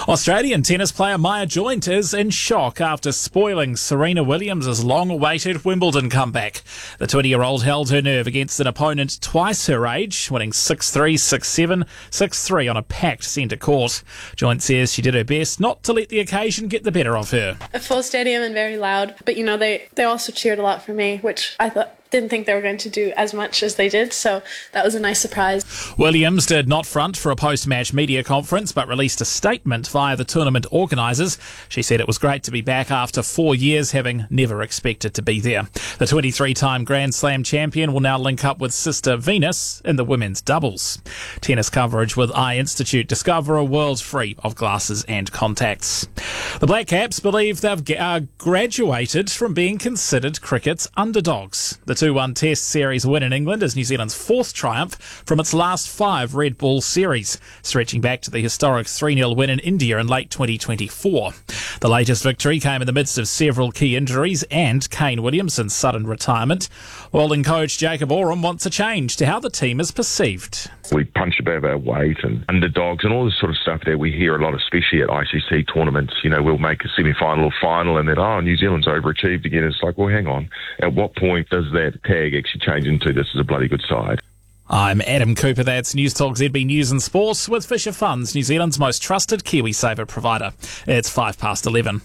Australian tennis player Maya Joint is in shock after spoiling Serena Williams' long-awaited Wimbledon comeback. The 20-year-old held her nerve against an opponent twice her age, winning 6-3, 6-7, 6-3 on a packed centre court. Joint says she did her best not to let the occasion get the better of her. A full stadium and very loud, but they also cheered a lot for me, which I didn't think they were going to do as much as they did, so that was a nice surprise. Williams did not front for a post-match media conference, but released a statement via the tournament organisers. She said it was great to be back after 4 years, having never expected to be there. The 23-time Grand Slam champion will now link up with sister Venus in the women's doubles. Tennis coverage with Eye Institute. Discover a world free of glasses and contacts. The Black Caps believe they've graduated from being considered cricket's underdogs. The 2-1 Test series win in England is New Zealand's fourth triumph from its last 5 Red Ball series, stretching back to the historic 3-0 win in India in late 2024. The latest victory came in the midst of several key injuries and Kane Williamson's sudden retirement. Bowling coach Jacob Oram wants a change to how the team is perceived. We punch above our weight and underdogs and all this sort of stuff that we hear a lot, especially at ICC tournaments. We'll make a semi-final or final and then, New Zealand's overachieved again. It's like, well, hang on. At what point does that tag actually change into this is a bloody good side? I'm Adam Cooper. That's News Talk ZB News and Sports with Fisher Funds, New Zealand's most trusted KiwiSaver provider. It's 11:05.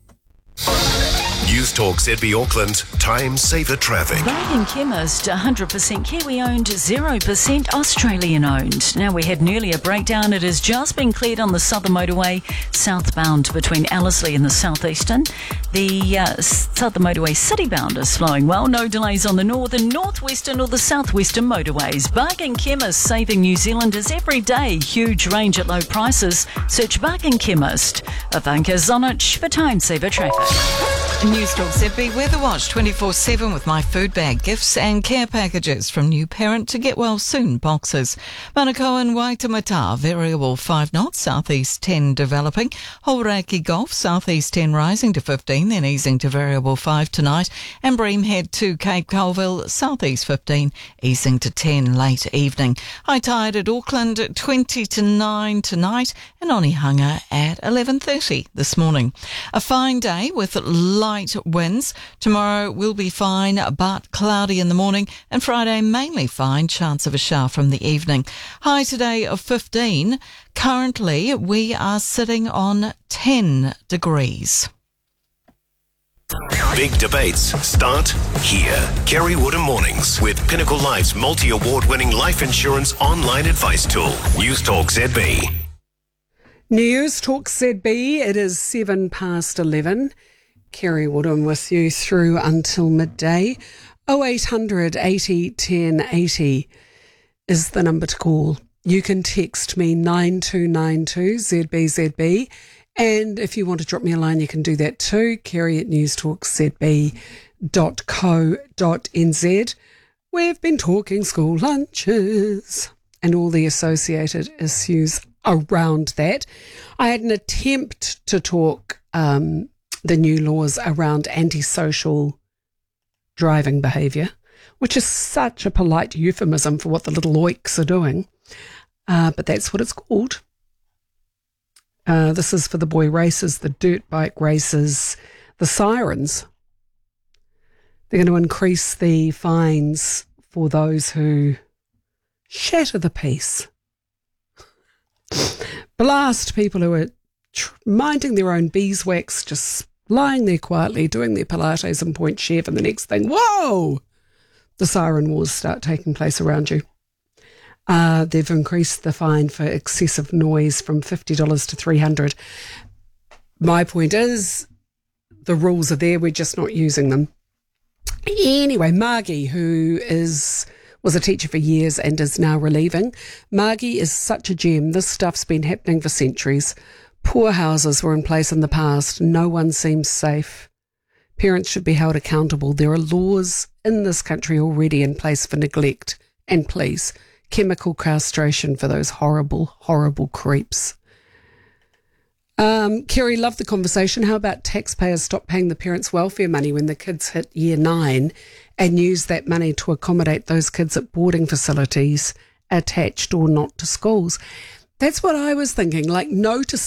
News Talk ZB Auckland, Time Saver Traffic. Bargain Chemist, 100% Kiwi owned, 0% Australian owned. Now we had nearly a breakdown. It has just been cleared on the Southern Motorway, southbound between Ellerslie and the southeastern. The Southern Motorway citybound is flowing well. No delays on the northern, northwestern or the southwestern motorways. Bargain Chemist, saving New Zealanders every day. Huge range at low prices. Search Bargain Chemist. Ivanka Zonich for Time Saver Traffic. News Talk ZB Weather Watch 24/7 with My Food Bag, gifts and care packages from new parent to get well soon boxes. Manukau and Waitemata, variable 5 knots, southeast 10 developing. Hauraki Gulf, southeast 10 rising to 15, then easing to variable 5 tonight. And Bream Head to Cape Colville, southeast 15, easing to 10 late evening. High tide at Auckland 20 to 9 tonight and Onehunga at 11:30 this morning. A fine day with light winds. Tomorrow will be fine but cloudy in the morning, and Friday mainly fine, chance of a shower from the evening. High today of 15. Currently we are sitting on 10 degrees. Big debates start here. Kerry Woodham Mornings with Pinnacle Life's multi-award-winning life insurance online advice tool. News Talk ZB. News Talk ZB. It is 11:07. Kerry Woodham with you through until midday. 0800 80 10 80 is the number to call. You can text me 9292 ZBZB, and if you want to drop me a line, you can do that too. Kerry at newstalkzb.co.nz. We've been talking school lunches and all the associated issues around that. I had an attempt to talk the new laws around antisocial driving behaviour, which is such a polite euphemism for what the little oiks are doing. But that's what it's called. This is for the boy races, the dirt bike races, the sirens. They're going to increase the fines for those who shatter the peace. Blast people who are minding their own beeswax, just lying there quietly, doing their Pilates and Point Chef, and the next thing, whoa, the siren wars start taking place around you. They've increased the fine for excessive noise from $50 to $300. My point is, the rules are there, we're just not using them. Anyway, Margie, who was a teacher for years and is now relieving. Margie is such a gem. This stuff's been happening for centuries. Poor houses were in place in the past. No one seems safe. Parents should be held accountable. There are laws in this country already in place for neglect. And please, chemical castration for those horrible, horrible creeps. Kerry, loved the conversation. How about taxpayers stop paying the parents' welfare money when the kids hit year 9 and use that money to accommodate those kids at boarding facilities attached or not to schools? That's what I was thinking, like no to